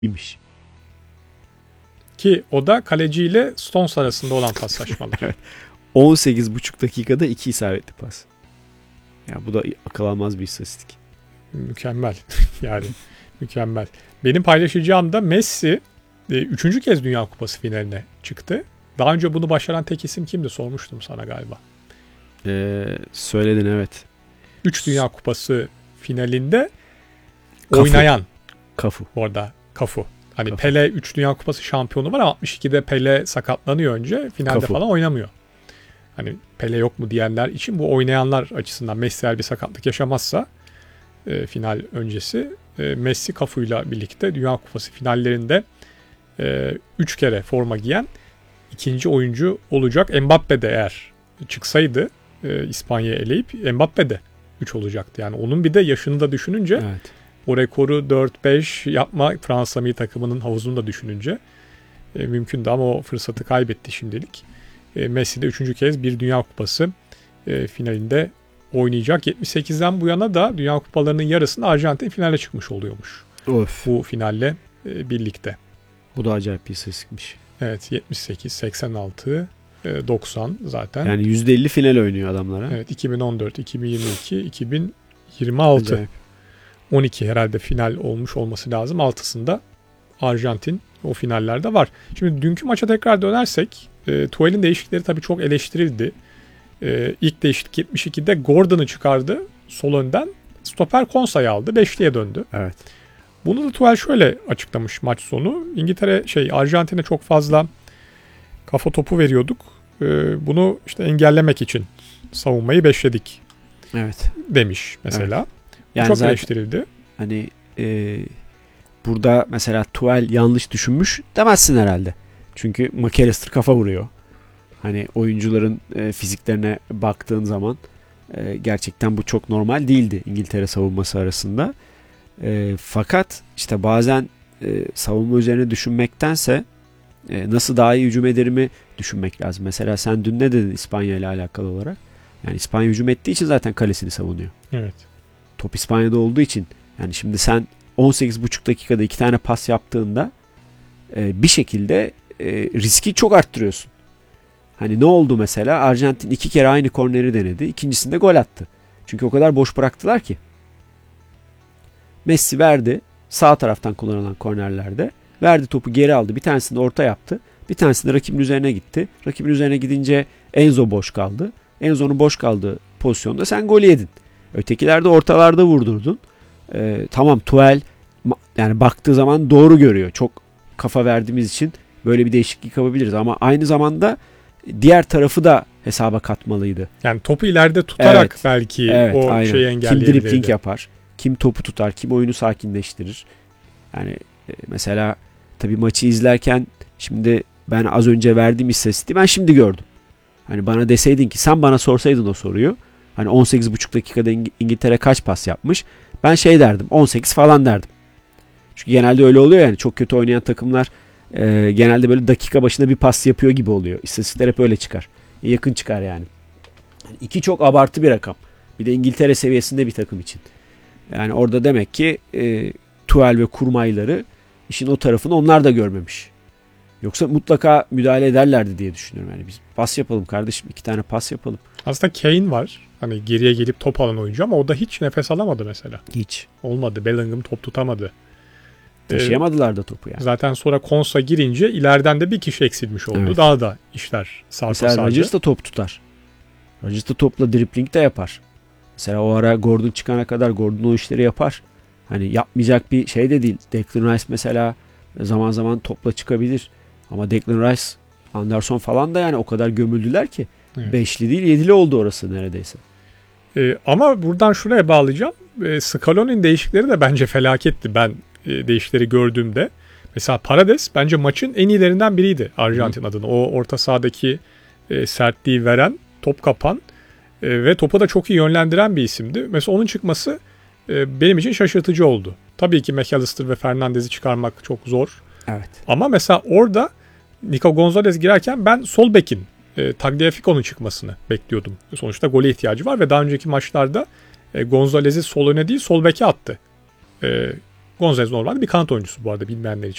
İyiymiş. Ki o da kaleciyle Stones arasında olan paslaşmalar. Evet. 18,5 dakikada 2 isabetli pas. Ya bu da akıl almaz bir istatistik. Mükemmel. Yani mükemmel. Benim paylaşacağım da Messi 3. kez Dünya Kupası finaline çıktı. Daha önce bunu başaran tek isim kimdi? Sormuştum sana galiba. Söyledin evet. 3 Dünya Kupası finalinde Cafu. oynayan. Cafu. Orada Cafu. Hani Cafu. Pele 3 Dünya Kupası şampiyonu var ama 62'de Pele sakatlanıyor önce. Finalde Cafu. falan oynamıyor. Hani Pele yok mu diyenler için bu oynayanlar açısından Messi eğer bir sakatlık yaşamazsa final öncesi Messi Cafu'yla birlikte Dünya Kupası finallerinde 3 kere forma giyen ikinci oyuncu olacak. Mbappe de eğer çıksaydı İspanya'yı eleyip Mbappe de 3 olacaktı. Yani onun bir de yaşını da düşününce Evet. o rekoru 4-5 yapma Fransa milli takımının havuzunu da düşününce mümkündü ama o fırsatı kaybetti şimdilik. Messi de 3. kez bir Dünya Kupası finalinde oynayacak. 78'den bu yana da Dünya Kupalarının yarısında Arjantin finale çıkmış oluyormuş. Of. Bu finalle birlikte. Bu da acayip bir istatistikmiş. Evet 78, 86, 90 zaten. Yani %50 final oynuyor adamlara. Evet 2014, 2022, 2026. Acayip. 12 herhalde final olmuş olması lazım. 6'sında Arjantin o finallerde var. Şimdi dünkü maça tekrar dönersek Tuchel'in değişiklikleri tabii çok eleştirildi. İlk değişiklik 72'de Gordon'u çıkardı sol önden. Stoper Konsa'yı aldı. Beşliğe döndü. Evet. Bunu da Tuchel şöyle açıklamış maç sonu. Arjantin'e çok fazla kafa topu veriyorduk. Bunu işte engellemek için savunmayı beşledik. Evet. Demiş mesela. Evet. Yani çok zaten eleştirildi. hani burada mesela Tuchel yanlış düşünmüş demezsin herhalde. Çünkü McAllister kafa vuruyor. Hani oyuncuların fiziklerine baktığın zaman gerçekten bu çok normal değildi İngiltere savunması arasında. Fakat işte bazen savunma üzerine düşünmektense nasıl daha iyi hücum ederimi düşünmek lazım. Mesela sen dün ne dedin İspanya ile alakalı olarak? Yani İspanya hücum ettiği için zaten kalesini savunuyor. Evet. Top İspanya'da olduğu için yani şimdi sen 18,5 dakikada 2 tane pas yaptığında bir şekilde riski çok arttırıyorsun. Hani ne oldu mesela? Arjantin 2 kere aynı korneri denedi. İkincisinde gol attı. Çünkü o kadar boş bıraktılar ki. Messi verdi. Sağ taraftan kullanılan kornerlerde. Verdi topu geri aldı. Bir tanesini orta yaptı. Bir tanesini rakibin üzerine gitti. Rakibin üzerine gidince Enzo boş kaldı. Enzo'nun boş kaldığı pozisyonda sen golü yedin. Ötekilerde ortalarda vurdurdun. Tamam Tuchel yani baktığı zaman doğru görüyor. Çok kafa verdiğimiz için böyle bir değişiklik yapabiliriz. Ama aynı zamanda diğer tarafı da hesaba katmalıydı. Yani topu ileride tutarak Evet. belki Evet, o aynen. şeyi Kim engelleyebilirdi. dribling yapar, kim topu tutar, kim oyunu sakinleştirir. Yani mesela tabii maçı izlerken şimdi ben az önce verdiğim istatistiği ben şimdi gördüm. Hani bana deseydin ki sen bana sorsaydın o soruyu. Hani 18,5 dakikada İngiltere kaç pas yapmış? Ben şey derdim 18 falan derdim. Çünkü genelde öyle oluyor yani çok kötü oynayan takımlar genelde böyle dakika başına bir pas yapıyor gibi oluyor. İstatistikler hep öyle çıkar. Yakın çıkar yani. 2 çok abartı bir rakam. Bir de İngiltere seviyesinde bir takım için. Yani orada demek ki Tuchel ve kurmayları işin o tarafını onlar da görmemiş. Yoksa mutlaka müdahale ederlerdi diye düşünüyorum. Yani biz pas yapalım kardeşim 2 tane pas yapalım. Aslında Kane var. Hani geriye gelip top alan oyuncu ama o da hiç nefes alamadı mesela. Hiç. Olmadı. Bellingham top tutamadı. Taşıyamadılar da topu yani. Zaten sonra Konsa girince ileriden de bir kişi eksilmiş oldu. Evet. Daha da işler sarpa Mesela sardı. Rodgers da top tutar. Rodgers da topla dribling de yapar. Mesela o ara Gordon çıkana kadar Gordon o işleri yapar. Hani yapmayacak bir şey de değil. Declan Rice mesela zaman zaman topla çıkabilir. Ama Declan Rice, Anderson falan da yani o kadar gömüldüler ki. Evet. 5'li değil 7'li oldu orası neredeyse. Ama buradan şuraya bağlayacağım. Scaloni'nin değişikleri de bence felaketti ben değişikleri gördüğümde. Mesela Paredes bence maçın en iyilerinden biriydi Arjantin adına. O orta sahadaki sertliği veren, top kapan ve topu da çok iyi yönlendiren bir isimdi. Mesela onun çıkması benim için şaşırtıcı oldu. Tabii ki McAllister ve Fernandez'i çıkarmak çok zor. Evet. Ama mesela orada Nico Gonzalez girerken ben sol bekin Tagliafico'nun çıkmasını bekliyordum. Sonuçta gole ihtiyacı var ve daha önceki maçlarda Gonzalez'i sol öne değil sol beke attı Gonzalez normalde bir kanat oyuncusu bu arada bilmeyenler için.